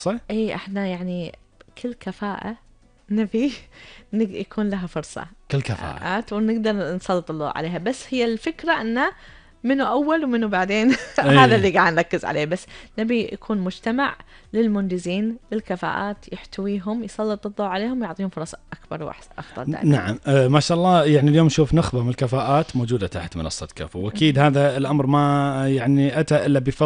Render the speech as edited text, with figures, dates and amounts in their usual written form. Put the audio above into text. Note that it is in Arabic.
صح؟ اي احنا يعني كل كفاءة نبي يكون لها فرصة كل كفاءة. ونقدر نسلط الضوء عليها. بس هي الفكرة انه منو أول ومنو بعدين هذا اللي اي قاعد نركز عليه. بس نبي يكون مجتمع للمنجزين للكفاءات، يحتويهم، يسلط الضوء عليهم، ويعطيهم فرص أكبر وأفضل دائما. نعم. ما شاء الله، يعني اليوم نشوف نخبة من الكفاءات موجودة تحت منصة كفو، واكيد هذا الامر ما يعني اتى الا بفضل